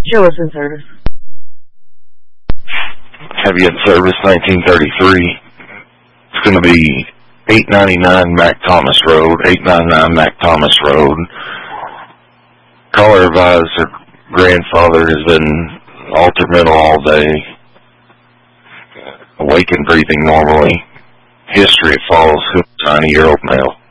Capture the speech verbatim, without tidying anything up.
Show us in service. Have you had service nineteen thirty-three? It's going to be eight ninety-nine Mac Thomas Road, eight ninety-nine Mac Thomas Road. Caller advised her grandfather has been altered mental all day. Awake and breathing normally. History, it follows ninety-year-old male.